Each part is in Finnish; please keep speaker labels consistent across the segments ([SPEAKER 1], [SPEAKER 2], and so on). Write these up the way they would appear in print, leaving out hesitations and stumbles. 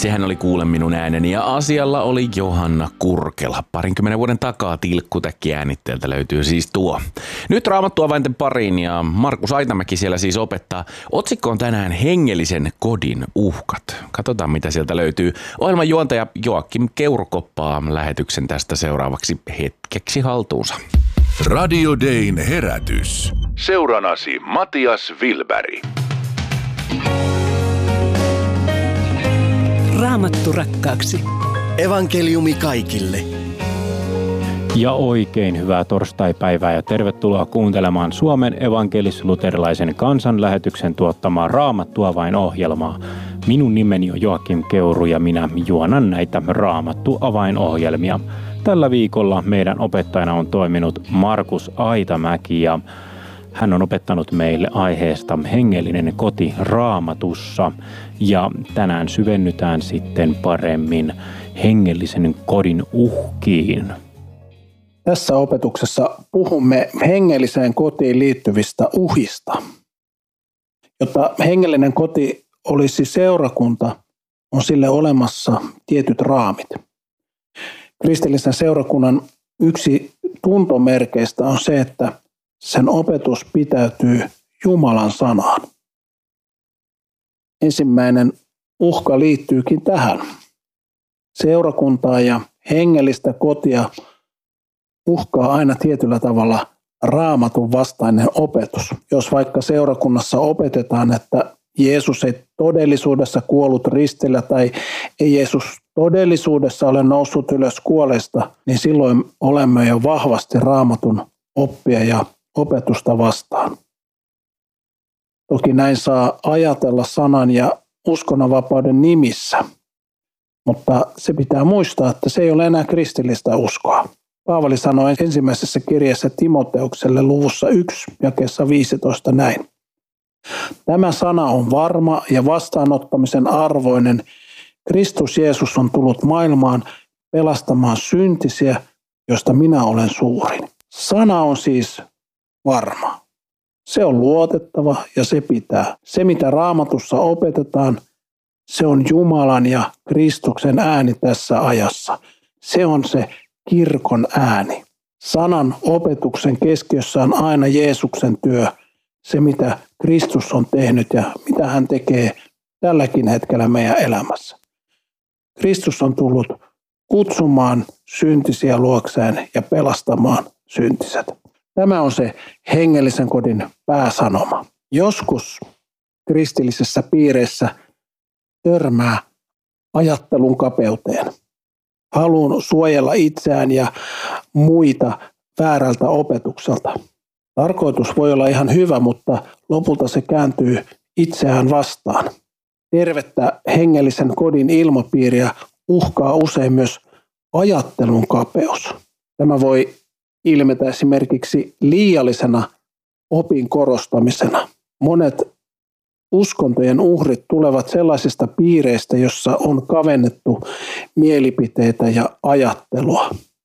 [SPEAKER 1] Sehän oli Kuule minun ääneni ja asialla oli Johanna Kurkela. 20 vuoden takaa tilkkutäkki äänitteeltä löytyy siis tuo. Nyt Raamattua vainten pariin ja Markus Aitamäki siellä siis opettaa. Otsikko on tänään Hengellisen kodin uhkat. Katsotaan mitä sieltä löytyy. Ohjelman juontaja Joakim Keuru koppaa lähetyksen tästä seuraavaksi hetkeksi haltuunsa.
[SPEAKER 2] Radio Dayn herätys. Seuranasi Matias Wilberg.
[SPEAKER 3] Raamattu rakkaaksi.
[SPEAKER 4] Evankeliumi kaikille.
[SPEAKER 5] Ja oikein hyvää torstaipäivää ja tervetuloa kuuntelemaan Suomen evankelis-luterilaisen kansanlähetyksen tuottamaa Raamattua vain -ohjelmaa. Minun nimeni on Joakim Keuru ja minä juonan näitä Raamattu avainohjelmia. Tällä viikolla meidän opettajana on toiminut Markus Aitamäki ja hän on opettanut meille aiheesta Hengellinen koti Raamatussa ja tänään syvennytään sitten paremmin hengellisen kodin uhkiin.
[SPEAKER 6] Tässä opetuksessa puhumme hengelliseen kotiin liittyvistä uhista. Jotta hengellinen koti olisi seurakunta, on sille olemassa tietyt raamit. Kristillisen seurakunnan yksi tuntomerkeistä on se, että sen opetus pitäytyy Jumalan sanaan. Ensimmäinen uhka liittyykin tähän. Seurakuntaa ja hengellistä kotia uhkaa aina tietyllä tavalla Raamatun vastainen opetus. Jos vaikka seurakunnassa opetetaan, että Jeesus ei todellisuudessa kuollut ristillä tai ei Jeesus todellisuudessa ole noussut ylös kuolleista, niin silloin olemme jo vahvasti Raamatun oppia ja opetusta vastaan. Toki näin saa ajatella sanan ja uskonnonvapauden nimissä, mutta se pitää muistaa, että se ei ole enää kristillistä uskoa. Paavali sanoi ensimmäisessä kirjassa Timoteukselle luvussa 1 jakeessa 15 näin. Tämä sana on varma ja vastaanottamisen arvoinen. Kristus Jeesus on tullut maailmaan pelastamaan syntisiä, josta minä olen suurin. Sana on siis varma. Se on luotettava ja se pitää. Se, mitä Raamatussa opetetaan, se on Jumalan ja Kristuksen ääni tässä ajassa. Se on se kirkon ääni. Sanan opetuksen keskiössä on aina Jeesuksen työ, se mitä Kristus on tehnyt ja mitä hän tekee tälläkin hetkellä meidän elämässä. Kristus on tullut kutsumaan syntisiä luokseen ja pelastamaan syntiset. Tämä on se hengellisen kodin pääsanoma. Joskus kristillisessä piireissä törmää ajattelun kapeuteen. Haluan suojella itseään ja muita väärältä opetukselta. Tarkoitus voi olla ihan hyvä, mutta lopulta se kääntyy itseään vastaan. Tervettä hengellisen kodin ilmapiiriä uhkaa usein myös ajattelun kapeus. Tämä voi ilmetä esimerkiksi liiallisena opin korostamisena. Monet uskontojen uhrit tulevat sellaisista piireistä, jossa on kavennettu mielipiteitä ja ajattelua.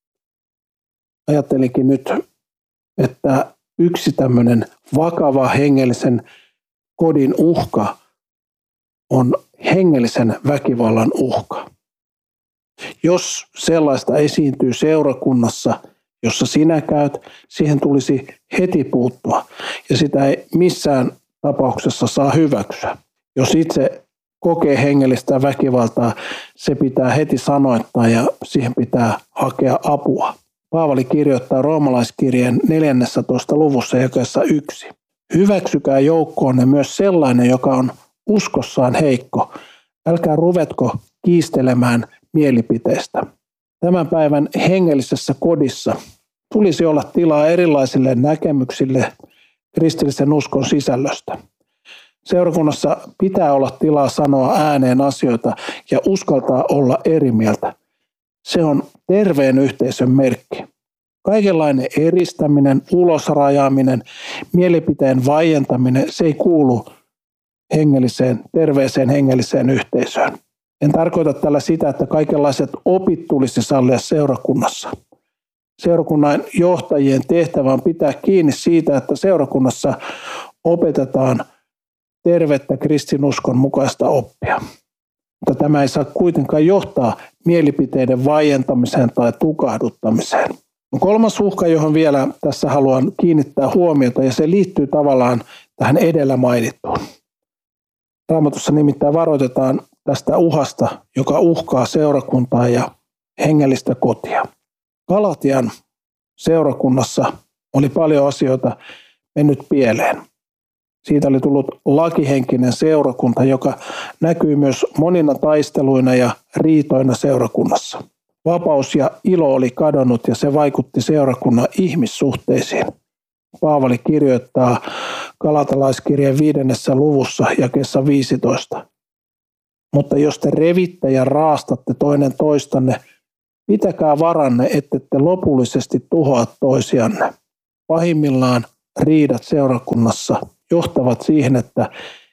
[SPEAKER 6] Ajattelinkin nyt, että yksi tämmöinen vakava hengellisen kodin uhka on hengellisen väkivallan uhka. Jos sellaista esiintyy seurakunnassa, jossa sinä käyt, siihen tulisi heti puuttua ja sitä ei missään tapauksessa saa hyväksyä. Jos itse kokee hengellistä väkivaltaa, se pitää heti sanoittaa ja siihen pitää hakea apua. Paavali kirjoittaa roomalaiskirjeen 14. luvussa jakeessa 1. Hyväksykää joukkoonne myös sellainen, joka on uskossaan heikko. Älkää ruvetko kiistelemään mielipiteistä. Tämän päivän hengellisessä kodissa tulisi olla tilaa erilaisille näkemyksille kristillisen uskon sisällöstä. Seurakunnassa pitää olla tilaa sanoa ääneen asioita ja uskaltaa olla eri mieltä. Se on terveen yhteisön merkki. Kaikenlainen eristäminen, ulosrajaaminen, mielipiteen vaientaminen, se ei kuulu terveeseen hengelliseen yhteisöön. En tarkoita tällä sitä, että kaikenlaiset opit tulisi sallia seurakunnassa. Seurakunnan johtajien tehtävä on pitää kiinni siitä, että seurakunnassa opetetaan tervettä kristinuskon mukaista oppia. mutta tämä ei saa kuitenkaan johtaa mielipiteiden vaientamiseen tai tukahduttamiseen. Kolmas uhka, johon vielä tässä haluan kiinnittää huomiota, ja se liittyy tavallaan tähän edellä mainittuun. Raamatussa nimittäin varoitetaan tästä uhasta, joka uhkaa seurakuntaa ja hengellistä kotia. Galatian seurakunnassa oli paljon asioita mennyt pieleen. Siitä oli tullut lakihenkinen seurakunta, joka näkyy myös monina taisteluina ja riitoina seurakunnassa. Vapaus ja ilo oli kadonnut ja se vaikutti seurakunnan ihmissuhteisiin. Paavali kirjoittaa Galatalaiskirjeen 5. luvussa jakeessa 15. Mutta jos te revitte ja raastatte toinen toistanne, pitäkää varanne, ettette lopullisesti tuhoa toisianne. Pahimmillaan riidat seurakunnassa johtavat siihen, että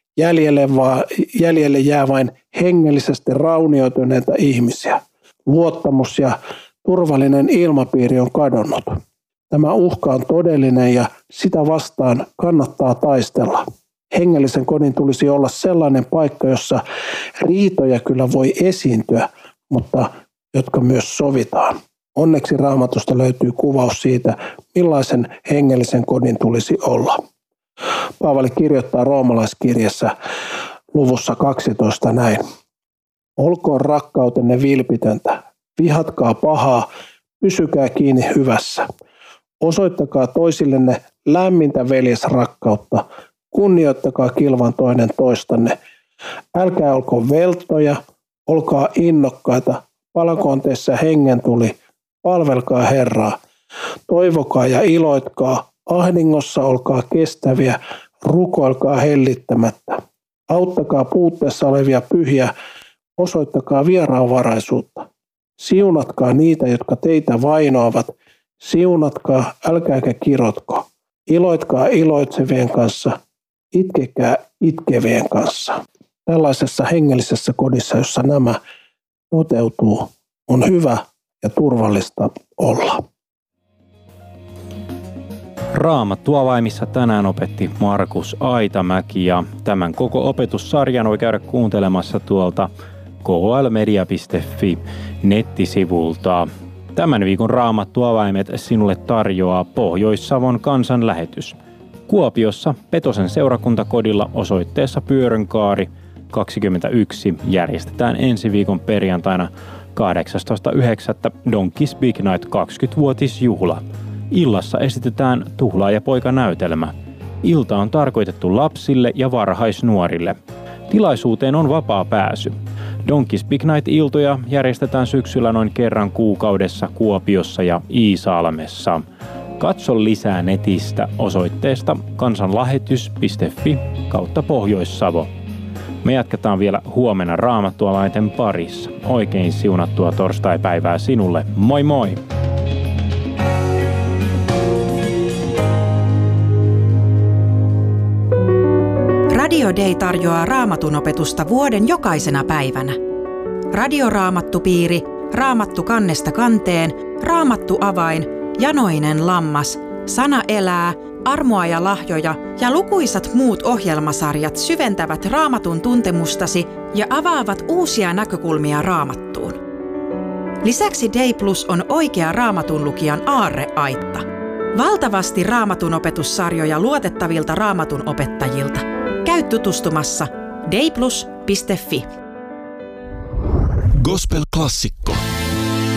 [SPEAKER 6] jäljelle jää vain hengellisesti raunioituneita ihmisiä. Luottamus ja turvallinen ilmapiiri on kadonnut. Tämä uhka on todellinen ja sitä vastaan kannattaa taistella. Hengellisen kodin tulisi olla sellainen paikka, jossa riitoja kyllä voi esiintyä, mutta jotka myös sovitaan. Onneksi Raamatusta löytyy kuvaus siitä, millaisen hengellisen kodin tulisi olla. Paavali kirjoittaa roomalaiskirjassa luvussa 12 näin. Olkoon rakkautenne vilpitöntä, vihatkaa pahaa, pysykää kiinni hyvässä. Osoittakaa toisillenne lämmintä veljesrakkautta, kunnioittakaa kilvan toinen toistanne. Älkää olko veltoja, olkaa innokkaita, palakoon teissä hengen tuli, palvelkaa Herraa. Toivokaa ja iloitkaa, ahdingossa olkaa kestäviä, rukoilkaa hellittämättä. Auttakaa puutteessa olevia pyhiä, osoittakaa vieraanvaraisuutta. Siunatkaa niitä, jotka teitä vainoavat. Siunatkaa, älkääkä kirotko. Iloitkaa iloitsevien kanssa, itkekää itkevien kanssa. Tällaisessa hengellisessä kodissa, jossa nämä toteutuu, on hyvä ja turvallista olla.
[SPEAKER 5] Raamattuavaimissa tänään opetti Markus Aitamäki ja tämän koko opetussarjan voi käydä kuuntelemassa tuolta klmedia.fi nettisivulta. Tämän viikon Raamattuavaimet sinulle tarjoaa Pohjois-Savon kansanlähetys. Kuopiossa Petosen seurakuntakodilla osoitteessa Pyörönkaari 21 järjestetään ensi viikon perjantaina 18.9. Donkeys Big Night 20-vuotisjuhla. Illassa esitetään Tuhlaajapoika-näytelmä. Ilta on tarkoitettu lapsille ja varhaisnuorille. Tilaisuuteen on vapaa pääsy. Donkeys Big Night-iltoja järjestetään syksyllä noin kerran kuukaudessa Kuopiossa ja Iisalmessa. Katso lisää netistä osoitteesta kansanlähetys.fi/Pohjois-Savo. Me jatketaan vielä huomenna Raamattuavainten parissa. Oikein siunattua torstaipäivää sinulle. Moi moi!
[SPEAKER 3] Radio Day tarjoaa Raamatun opetusta vuoden jokaisena päivänä. Radioraamattupiiri, Raamattu kannesta kanteen, Raamattu avain, Janoinen lammas, Sana elää, Armoa ja lahjoja ja lukuisat muut ohjelmasarjat syventävät Raamatun tuntemustasi ja avaavat uusia näkökulmia Raamattuun. Lisäksi Day Plus on oikea Raamatun lukijan aarreaitta. Valtavasti Raamatun opetussarjoja luotettavilta Raamatun opettajilta. Käy tutustumassa dayplus.fi.
[SPEAKER 2] Gospel-klassikko.